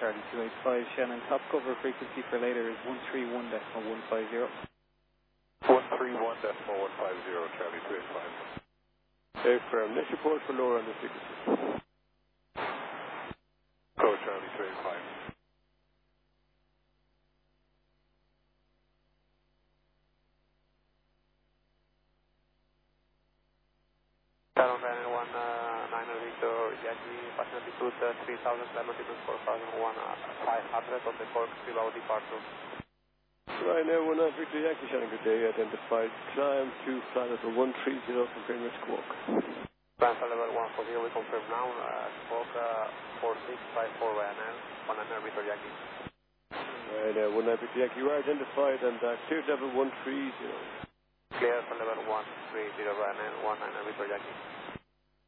Charlie 285, Shannon. Top cover frequency for later is 131.150. 131.150, Charlie 285. Affirm. Next report for lower on the frequency. Go, Charlie 285. Sharon Ryanair 19 Victor Yankee, passenger altitude 3000, climb altitude 4001, 500 on the Cork, below departure. Ryanair 19 Victor Yankee, Shannon, good day. Identified climb to flight level 130, confirm Squawk. Climb flight level 140, we confirm now, Squawk 4654 Ryanair, 19 Victor Yankee. Ryanair 19 Victor Yankee, you are identified and cleared level 130. Clear for level 130 Ryanair 19 Victor Yankee.